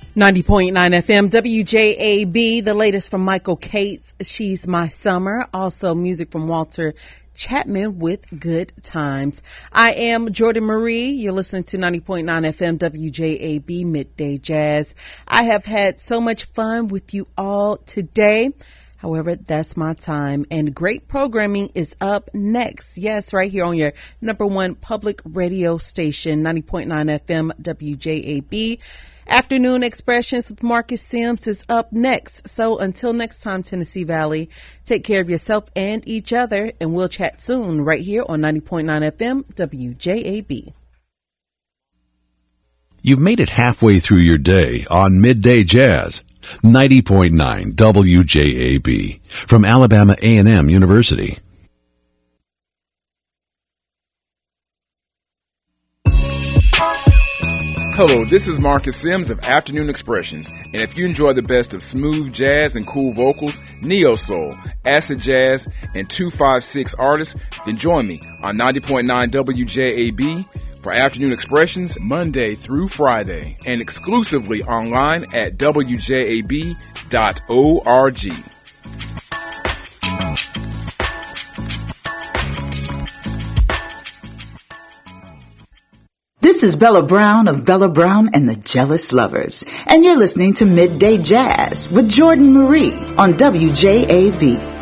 90.9 FM, WJAB, the latest from Michael Cates, She's My Summer. Also music from Walter Chapman with Good Times. I am Jordan Marie. You're listening to 90.9 FM, WJAB, Midday Jazz. I have had so much fun with you all today. However, that's my time, and great programming is up next. Yes, right here on your number one public radio station, 90.9 FM, WJAB. Afternoon Expressions with Marcus Sims is up next. So until next time, Tennessee Valley, take care of yourself and each other, and we'll chat soon right here on 90.9 FM, WJAB. You've made it halfway through your day on Midday Jazz, 90.9 WJAB from Alabama A&M University. Hello, this is Marcus Sims of Afternoon Expressions, and if you enjoy the best of smooth jazz and cool vocals, neo-soul, acid jazz, and 256 artists, then join me on 90.9 WJAB for Afternoon Expressions Monday through Friday, and exclusively online at WJAB.org. This is Bella Brown of Bella Brown and the Jealous Lovers, and you're listening to Midday Jazz with Jordan Marie on WJAB.